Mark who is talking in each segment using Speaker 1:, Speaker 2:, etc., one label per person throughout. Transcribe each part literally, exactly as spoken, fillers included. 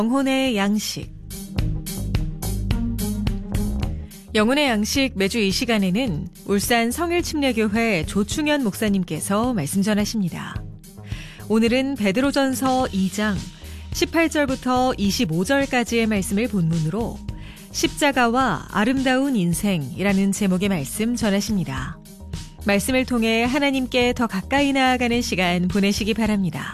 Speaker 1: 영혼의 양식. 영혼의 양식 매주 이 시간에는 울산 성일침례교회 조충현 목사님께서 말씀 전하십니다. 오늘은 베드로전서 이 장 십팔 절부터 이십오 절까지의 말씀을 본문으로 십자가와 아름다운 인생이라는 제목의 말씀 전하십니다. 말씀을 통해 하나님께 더 가까이 나아가는 시간 보내시기 바랍니다.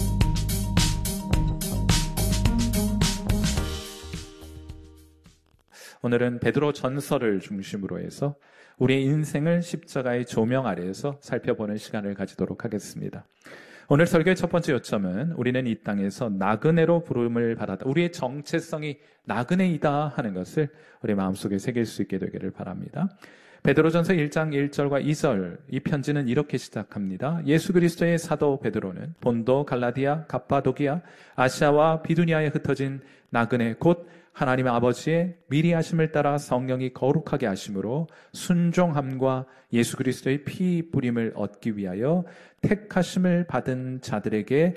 Speaker 2: 오늘은 베드로 전서를 중심으로 해서 우리의 인생을 십자가의 조명 아래에서 살펴보는 시간을 가지도록 하겠습니다. 오늘 설교의 첫 번째 요점은 우리는 이 땅에서 나그네로 부름을 받았다. 우리의 정체성이 나그네이다 하는 것을 우리 마음속에 새길 수 있게 되기를 바랍니다. 베드로전서 일 장 일 절과 이 절, 이 편지는 이렇게 시작합니다. 예수 그리스도의 사도 베드로는 본도, 갈라디아, 갑바도기아, 아시아와 비두니아에 흩어진 나그네 곧 하나님 아버지의 미리 하심을 따라 성령이 거룩하게 하심으로 순종함과 예수 그리스도의 피 뿌림을 얻기 위하여 택하심을 받은 자들에게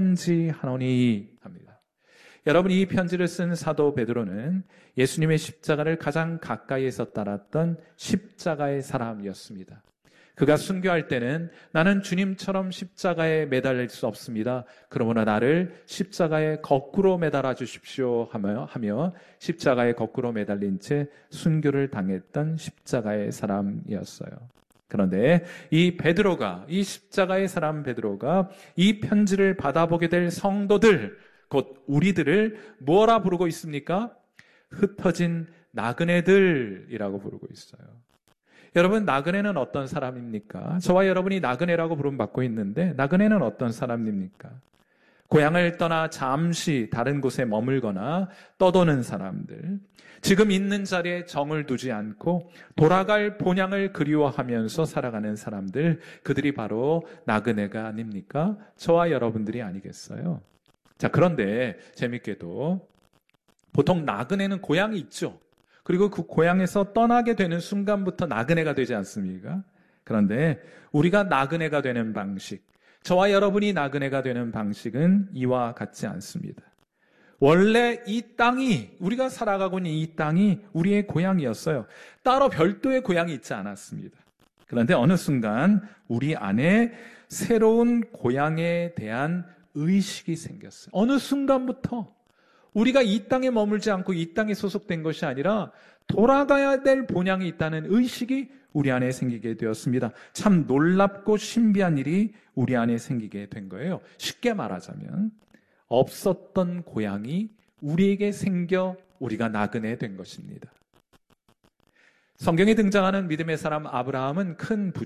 Speaker 2: 편지하노니 합니다. 여러분, 이 편지를 쓴 사도 베드로는 예수님의 십자가를 가장 가까이에서 따랐던 십자가의 사람이었습니다. 그가 순교할 때는 나는 주님처럼 십자가에 매달릴 수 없습니다. 그러므로 나를 십자가에 거꾸로 매달아 주십시오 하며, 하며 십자가에 거꾸로 매달린 채 순교를 당했던 십자가의 사람이었어요. 그런데 이 베드로가, 이 십자가의 사람 베드로가 이 편지를 받아보게 될 성도들, 곧 우리들을 뭐라 부르고 있습니까? 흩어진 나그네들이라고 부르고 있어요. 여러분, 나그네는 어떤 사람입니까? 저와 여러분이 나그네라고 부름받고 있는데 나그네는 어떤 사람입니까? 고향을 떠나 잠시 다른 곳에 머물거나 떠도는 사람들, 지금 있는 자리에 정을 두지 않고 돌아갈 본향을 그리워하면서 살아가는 사람들, 그들이 바로 나그네가 아닙니까? 저와 여러분들이 아니겠어요? 자, 그런데 재밌게도 보통 나그네는 고향이 있죠. 그리고 그 고향에서 떠나게 되는 순간부터 나그네가 되지 않습니까? 그런데 우리가 나그네가 되는 방식, 저와 여러분이 나그네가 되는 방식은 이와 같지 않습니다. 원래 이 땅이, 우리가 살아가고 있는 이 땅이 우리의 고향이었어요. 따로 별도의 고향이 있지 않았습니다. 그런데 어느 순간 우리 안에 새로운 고향에 대한 의식이 생겼어요. 어느 순간부터 우리가 이 땅에 머물지 않고 이 땅에 소속된 것이 아니라 돌아가야 될 본향이 있다는 의식이 우리 안에 생기게 되었습니다. 참 놀랍고 신비한 일이 우리 안에 생기게 된 거예요. 쉽게 말하자면 없었던 고향이 우리에게 생겨 우리가 나그네 된 것입니다. 성경에 등장하는 믿음의 사람 아브라함은 큰